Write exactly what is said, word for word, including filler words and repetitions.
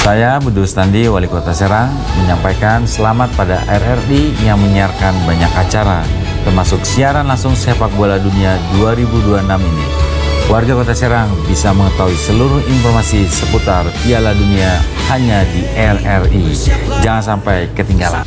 Saya Budi Rustandi, Wali Kota Serang, menyampaikan selamat pada R R I yang menyiarkan banyak acara, termasuk siaran langsung sepak bola dunia dua ribu dua puluh enam ini. Warga Kota Serang bisa mengetahui seluruh informasi seputar Piala Dunia hanya di R R I. Jangan sampai ketinggalan.